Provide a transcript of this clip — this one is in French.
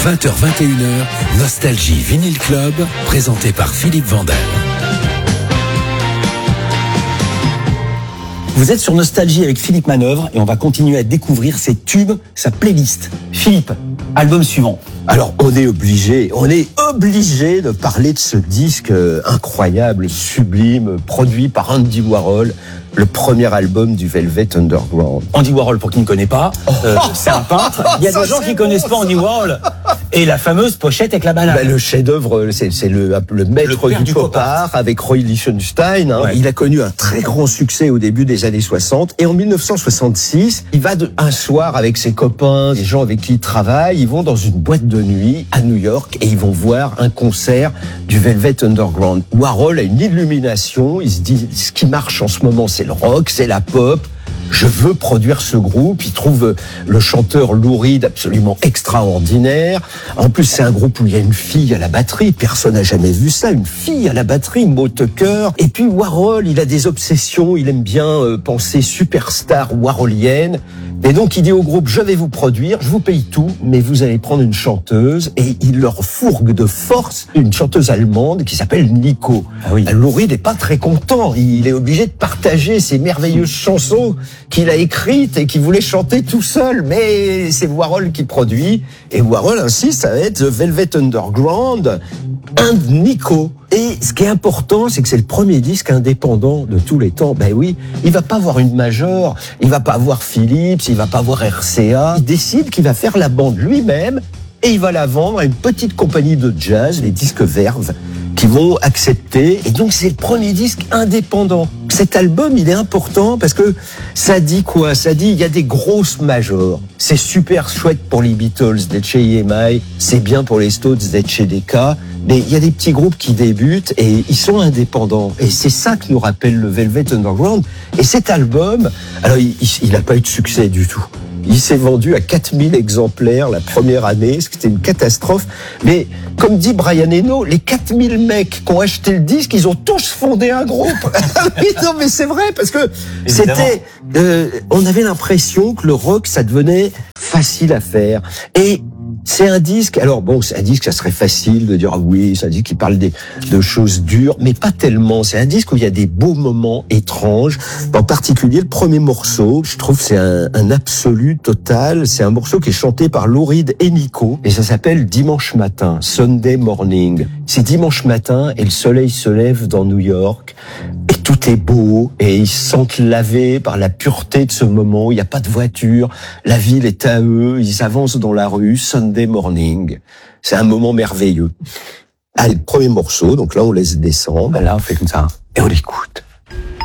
20h-21h, Nostalgie Vinyl Club, présenté par Philippe Vandel. Vous êtes sur Nostalgie avec Philippe Manœuvre et on va continuer à découvrir ses tubes, sa playlist. Philippe, album suivant. Alors, on est obligé de parler de ce disque incroyable, sublime, produit par Andy Warhol, le premier album du Velvet Underground. Andy Warhol, pour qui ne connaît pas, c'est un peintre. Il y a des gens qui connaissent pas Andy Warhol. Et la fameuse pochette avec la banane. Le chef-d'œuvre, c'est le maître du pop art avec Roy Lichtenstein. Hein. Ouais. Il a connu un très grand succès au début des années 60. Et en 1966, il va un soir avec ses copains, les gens avec qui il travaille, ils vont dans une boîte de nuit à New York et ils vont voir un concert du Velvet Underground. Warhol a une illumination. Il se dit, ce qui marche en ce moment, c'est le rock, c'est la pop. Je veux produire ce groupe. Il trouve le chanteur Lou Reed absolument extraordinaire. En plus, c'est un groupe où il y a une fille à la batterie. Personne n'a jamais vu ça. Une fille à la batterie, Mo Tucker. Et puis Warhol, il a des obsessions. Il aime bien penser superstar warholienne. Et donc, il dit au groupe, je vais vous produire, je vous paye tout, mais vous allez prendre une chanteuse. Et il leur fourgue de force une chanteuse allemande qui s'appelle Nico. Ah oui. Lou Reed n'est pas très content. Il est obligé de partager ces merveilleuses chansons qu'il a écrites et qu'il voulait chanter tout seul. Mais c'est Warhol qui produit. Et Warhol insiste, ça va être The Velvet Underground and Nico. Et ce qui est important, c'est que c'est le premier disque indépendant de tous les temps. Ben oui, il va pas avoir une major, il va pas avoir Philips, il va pas avoir RCA. Il décide qu'il va faire la bande lui-même et il va la vendre à une petite compagnie de jazz, les disques Verve, qui vont accepter. Et donc, c'est le premier disque indépendant. Cet album, il est important parce que ça dit quoi? Ça dit, il y a des grosses majors. C'est super chouette pour les Beatles d'être chez EMI. C'est bien pour les Stones d'être chez Decca. Mais il y a des petits groupes qui débutent et ils sont indépendants. Et c'est ça que nous rappelle le Velvet Underground. Et cet album, alors, il n'a pas eu de succès du tout. Il s'est vendu à 4000 exemplaires la première année, ce qui était une catastrophe. Mais, comme dit Brian Eno, les 4000 mecs qui ont acheté le disque, ils ont tous fondé un groupe. Non, mais c'est vrai, parce que c'était, on avait l'impression que le rock, ça devenait facile à faire. Et c'est un disque, alors bon, c'est un disque, ça serait facile de dire, ah oui, c'est un disque qui parle de choses dures, mais pas tellement. C'est un disque où il y a des beaux moments étranges. En particulier, le premier morceau, je trouve, c'est un absolu total. C'est un morceau qui est chanté par Lou Reed et Nico, et ça s'appelle Dimanche matin, Sunday morning. C'est dimanche matin, et le soleil se lève dans New York, et tout est beau, et ils se sentent lavés par la pureté de ce moment. Il n'y a pas de voiture, la ville est à eux, ils avancent dans la rue, Sunday morning. C'est un moment merveilleux. Allez, le premier morceau, donc là on laisse descendre. Ben là on fait comme ça. Et on l'écoute.